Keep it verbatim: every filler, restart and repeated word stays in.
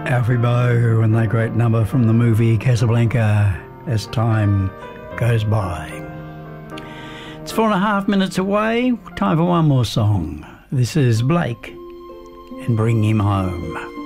Alfie Boe and that great number from the movie Casablanca, As Time Goes By. It's four and a half minutes away. Time for one more song. This is Blake and Bring Him Home.